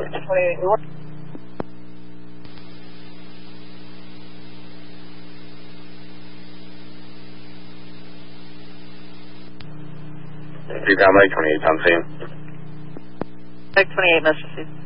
28 North. You got Mike 28 on scene. Mike 28, Mr. C.